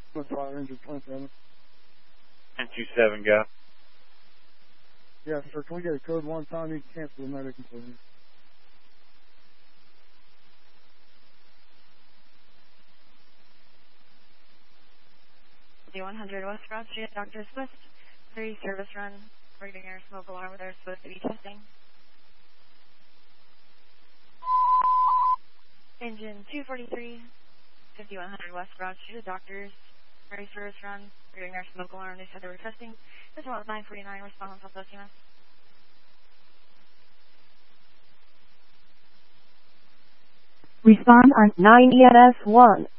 Fire engine 27. 1027, go. Yeah, sir. Can we get a code one time? You can cancel the medic appointment. D100 West Broad Street, Dr. Swift. 3 service run. Reading air smoke alarm they're supposed to be testing. Engine 243, 5100 West Broad Street, Doctors. 3 service run. Reading air smoke alarm they said they were testing. As well as 949 response on Southwest US. Respond on 9 ENS 1.